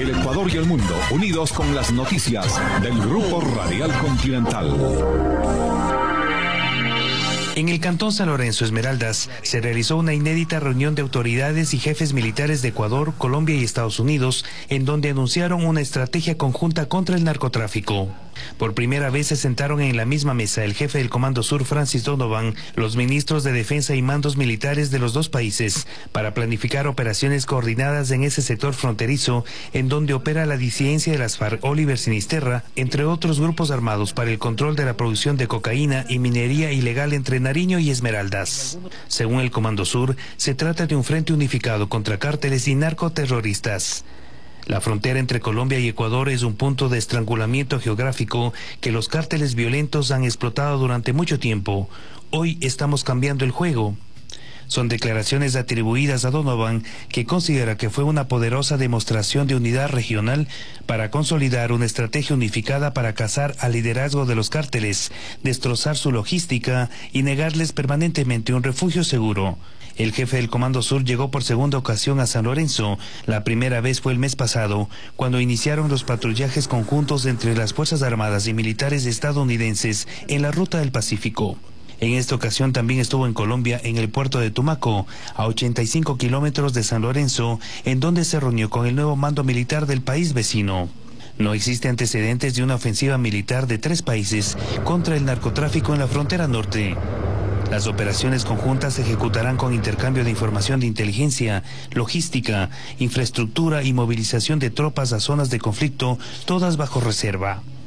El Ecuador y el mundo, unidos con las noticias del Grupo Radial Continental. En el Cantón San Lorenzo, Esmeraldas, se realizó una inédita reunión de autoridades y jefes militares de Ecuador, Colombia y Estados Unidos, en donde anunciaron una estrategia conjunta contra el narcotráfico. Por primera vez se sentaron en la misma mesa el jefe del Comando Sur, Francis Donovan, los ministros de Defensa y mandos militares de los dos países, para planificar operaciones coordinadas en ese sector fronterizo, en donde opera la disidencia de las FARC, Oliver Sinisterra, entre otros grupos armados para el control de la producción de cocaína y minería ilegal entre Nariño y Esmeraldas. Según el Comando Sur, se trata de un frente unificado contra cárteles y narcoterroristas. La frontera entre Colombia y Ecuador es un punto de estrangulamiento geográfico que los cárteles violentos han explotado durante mucho tiempo. Hoy estamos cambiando el juego. Son declaraciones atribuidas a Donovan, que considera que fue una poderosa demostración de unidad regional para consolidar una estrategia unificada para cazar al liderazgo de los cárteles, destrozar su logística y negarles permanentemente un refugio seguro. El jefe del Comando Sur llegó por segunda ocasión a San Lorenzo. La primera vez fue el mes pasado, cuando iniciaron los patrullajes conjuntos entre las Fuerzas Armadas y militares estadounidenses en la ruta del Pacífico. En esta ocasión también estuvo en Colombia, en el puerto de Tumaco, a 85 kilómetros de San Lorenzo, en donde se reunió con el nuevo mando militar del país vecino. No existe antecedentes de una ofensiva militar de 3 países contra el narcotráfico en la frontera norte. Las operaciones conjuntas se ejecutarán con intercambio de información de inteligencia, logística, infraestructura y movilización de tropas a zonas de conflicto, todas bajo reserva.